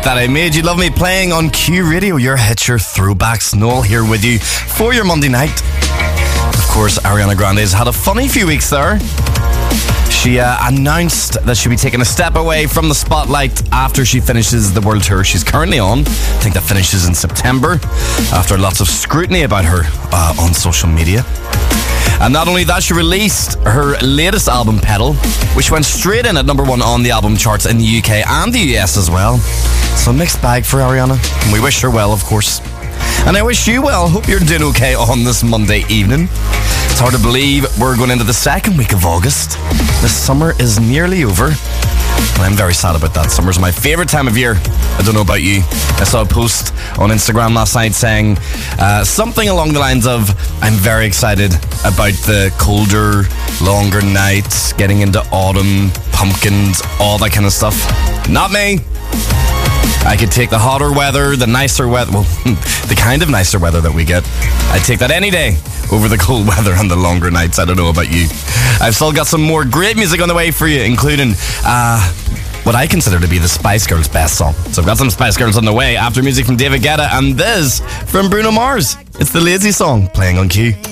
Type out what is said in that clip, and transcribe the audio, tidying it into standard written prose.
that I made. You love me playing on Q Radio, your hits, your throwbacks. Noel here with you for your Monday night. Of course, Ariana Grande has had a funny few weeks there. She announced that she'll be taking a step away from the spotlight after she finishes the world tour she's currently on. I think that finishes in September, after lots of scrutiny about her on social media. And not only that, she released her latest album, Pedal, which went straight in at number 1 on the album charts in the UK and the US as well. So mixed bag for Ariana. And we wish her well, of course. And I wish you well. Hope you're doing okay on this Monday evening. It's hard to believe we're going into the second week of August. The summer is nearly over. And I'm very sad about that. Summer's my favourite time of year. I don't know about you. I saw a post on Instagram last night saying something along the lines of, I'm very excited about the colder, longer nights, getting into autumn, pumpkins, all that kind of stuff. Not me. I could take the hotter weather, the nicer weather, well, the kind of nicer weather that we get. I'd take that any day over the cold weather and the longer nights. I don't know about you. I've still got some more great music on the way for you, including what I consider to be the Spice Girls' best song. So I've got some Spice Girls on the way after music from David Guetta and this from Bruno Mars. It's the Lazy Song playing on Q.